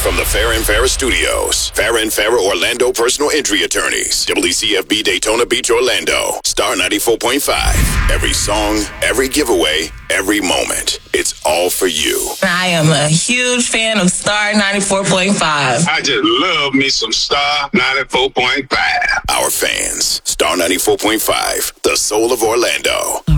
From the Farrah and Farrah Studios, Farrah and Farrah Orlando Personal Injury Attorneys, WCFB Daytona Beach, Orlando, Star 94.5. Every song, every giveaway, every moment. It's all for you. I am a huge fan of Star 94.5. I just love me some Star 94.5. Our fans, Star 94.5, the soul of Orlando.